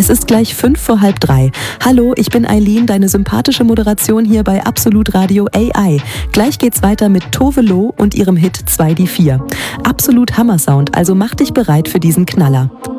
Es ist gleich 3:05. Hallo, ich bin Eileen, deine sympathische Moderation hier bei Absolut Radio AI. Gleich geht's weiter mit Tove Lo und ihrem Hit 2 die 4. Absolut Hammersound, also mach dich bereit für diesen Knaller.